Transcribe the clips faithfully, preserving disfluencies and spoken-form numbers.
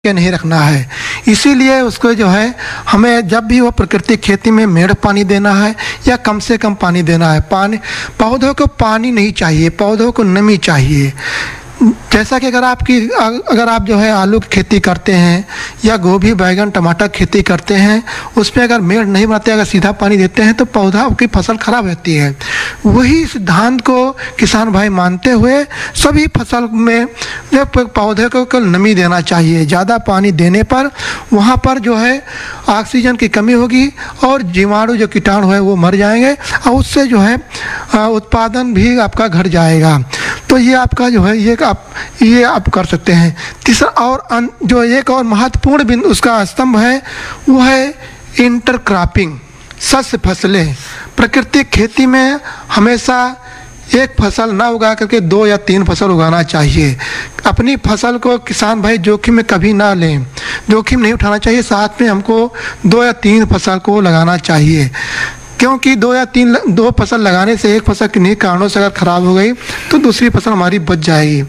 के नहीं रखना है। इसीलिए उसको जो है हमें जब भी वो प्राकृतिक खेती में मेड़ पानी देना है या कम से कम पानी देना है। पानी पौधों को पानी नहीं चाहिए, पौधों को नमी चाहिए। जैसा कि अगर आपकी अगर आप जो है आलू की खेती करते हैं या गोभी बैगन टमाटर खेती करते हैं, उसमें अगर मेड़ नहीं बनाते, अगर सीधा पानी देते हैं तो पौधा की फसल खराब रहती है। वही सिद्धांत को किसान भाई मानते हुए सभी फसल में जो पौधे को कल नमी देना चाहिए। ज़्यादा पानी देने पर वहाँ पर जो है ऑक्सीजन की कमी होगी और जीवाणु जो कीटाणु है वो मर जाएंगे और उससे जो है उत्पादन भी आपका घट जाएगा। तो ये आपका जो है ये आप ये आप कर सकते हैं। तीसरा और अन, जो एक और महत्वपूर्ण बिंदु उसका स्तंभ है वो है इंटरक्रॉपिंग, शस्य फसलें। प्राकृतिक खेती में हमेशा एक फसल ना उगा करके दो या तीन फसल उगाना चाहिए। अपनी फसल को किसान भाई जोखिम में कभी ना लें, जोखिम नहीं उठाना चाहिए। साथ में हमको दो या तीन फसल को लगाना चाहिए, क्योंकि दो या तीन दो फसल लगाने से एक फसल किन्हीं कारणों से अगर खराब हो गई तो दूसरी फसल हमारी बच जाएगी।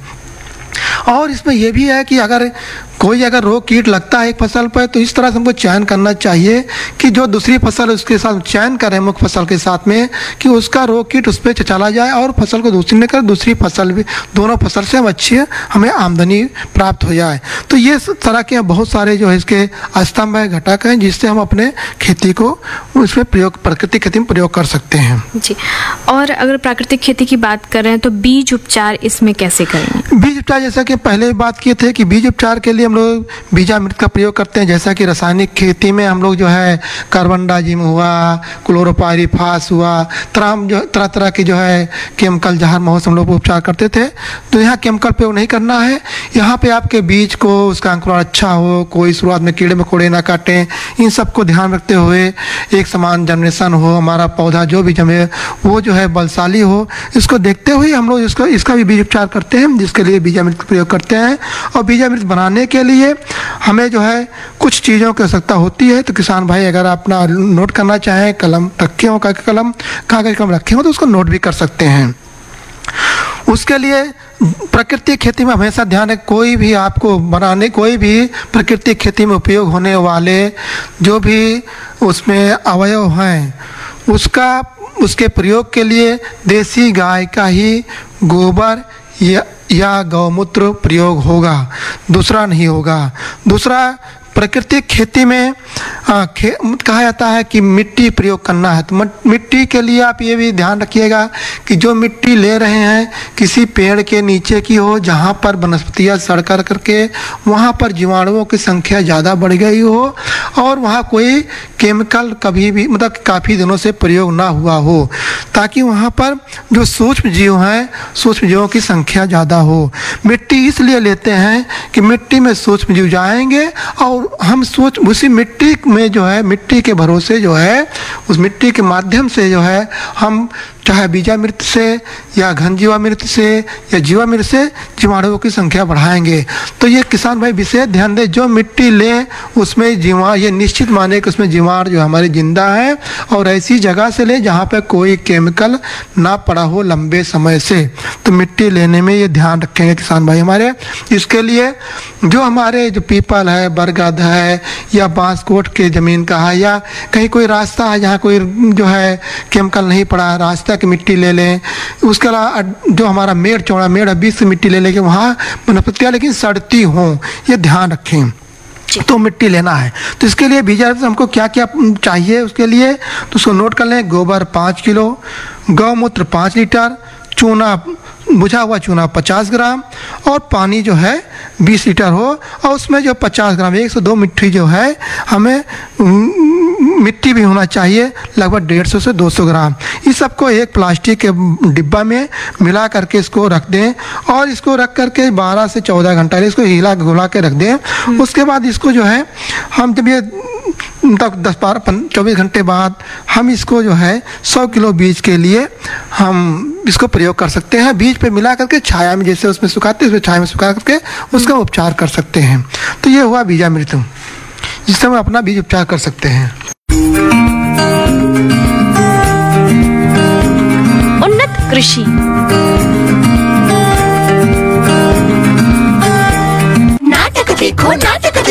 और इसमें यह भी है कि अगर कोई अगर रोग कीट लगता है एक फसल पर तो इस तरह से हमको चयन करना चाहिए कि जो दूसरी फसल उसके साथ चयन करें मुख्य फसल के साथ में कि उसका रोग कीट उस पर चला जाए और फसल को दूसरी न कर दूसरी फसल भी दोनों फसल से हम अच्छी हमें आमदनी प्राप्त हो जाए। तो ये तरह के बहुत सारे जो है इसके स्तंभ है, घटक हैं, जिससे हम अपने खेती को उसमें प्रयोग प्राकृतिक खेती में प्रयोग कर सकते हैं जी। और अगर प्राकृतिक खेती की बात करें तो बीज उपचार इसमें कैसे करेंगे? बीज उपचार जैसा कि पहले बात किए थे कि बीज उपचार के लिए हम लोग बीजामृत का प्रयोग करते हैं। जैसा कि रासायनिक खेती में हम लोग जो है कार्बनडाजिम हुआ, क्लोरोपाइरिफास हुआ, तरह जो तरह तरह की जो है केमिकल जहर महोत्सव हम लोग उपचार करते थे। तो यहाँ केमिकल प्रयोग नहीं करना है। यहाँ पे आपके बीज को उसका अंकुरण अच्छा हो, कोई शुरुआत में कीड़े मकोड़े ना काटें, इन सबको ध्यान रखते हुए एक समान जर्मिनेशन हो, हमारा पौधा जो भी जमे वो जो है बलशाली हो, इसको देखते हुए हम लोग इसको इसका भी बीज उपचार करते हैं, जिसके लिए बीजामृत का प्रयोग करते हैं। और बीजामृत बनाने के लिए हमें जो है कुछ चीज़ों की आवश्यकता होती है। तो किसान भाई अगर अपना नोट करना चाहें, कलम रखे हो, का कलम कागज कलम रखे हो तो उसको नोट भी कर सकते हैं। उसके लिए प्राकृतिक खेती में हमेशा ध्यान है, कोई भी आपको बनाने कोई भी प्राकृतिक खेती में उपयोग होने वाले जो भी उसमें अवयव हैं उसका उसके प्रयोग के लिए देसी गाय का ही गोबर या या गौमूत्र प्रयोग होगा, दूसरा नहीं होगा। दूसरा प्राकृतिक खेती में आ, खे, कहा जाता है कि मिट्टी प्रयोग करना है। तो मिट्टी के लिए आप ये भी ध्यान रखिएगा कि जो मिट्टी ले रहे हैं किसी पेड़ के नीचे की हो, जहाँ पर वनस्पतियाँ सड़ कर करके वहाँ पर जीवाणुओं की संख्या ज़्यादा बढ़ गई हो और वहाँ कोई केमिकल कभी भी मतलब काफ़ी दिनों से प्रयोग ना हुआ हो, ताकि वहाँ पर जो सूक्ष्म जीव हैं सूक्ष्म जीवों की संख्या ज़्यादा हो। मिट्टी इसलिए लेते हैं कि मिट्टी में सूक्ष्म जीव जाएंगे और हम सोच उसी मिट्टी में जो है मिट्टी के भरोसे जो है उस मिट्टी के माध्यम से जो है हम चाहे बीजामृत से या घन जीवामृत से या जीवामृत से जीवाणुओं की संख्या बढ़ाएंगे। तो ये किसान भाई विशेष ध्यान दें, जो मिट्टी ले उसमें जीवा ये निश्चित माने कि उसमें जीवाणु जो हमारे जिंदा है और ऐसी जगह से ले जहाँ पे कोई केमिकल ना पड़ा हो लंबे समय से। तो मिट्टी लेने में ये ध्यान रखेंगे किसान भाई हमारे। इसके लिए जो हमारे जो पीपल है, बरगद है या बांस कोट के ज़मीन का है या कहीं कोई रास्ता है जहाँ कोई जो है केमिकल नहीं पड़ा, रास्ता की मिट्टी ले लें। उसके अलावा जो हमारा मेड़ चौड़ा मेड़ है बीच से मिट्टी ले लेके वहाँ वनस्पतियाँ लेकिन सड़ती हों, ये ध्यान रखें। तो मिट्टी लेना है। तो इसके लिए बीजामृत हमको क्या क्या चाहिए उसके लिए तो उसको नोट कर लें। गोबर पाँच किलो, गौमूत्र पाँच लीटर, चूना बुझा हुआ चूना पचास ग्राम और पानी जो है बीस लीटर हो और उसमें जो पचास ग्राम एक सौ दो मिट्टी जो है हमें मिट्टी भी होना चाहिए लगभग डेढ़ सौ से दो सौ ग्राम। इस सबको एक प्लास्टिक के डिब्बा में मिला करके इसको रख दें और इसको रख करके बारह से चौदह घंटा इसको हिला घुला के रख दें। उसके बाद इसको जो है हम जब ये तक दस बारह चौबीस घंटे बाद हम इसको जो है सौ किलो बीज के लिए हम इसको प्रयोग कर सकते हैं। बीज पे मिला करके छाया में जैसे उसमें सुखाते हैं उसमें छाया में सुखा करके उसका उपचार कर सकते हैं। तो ये हुआ बीजामृत जिससे हम अपना बीज उपचार कर सकते हैं। उन्नत कृषि नाटक देखो नाटक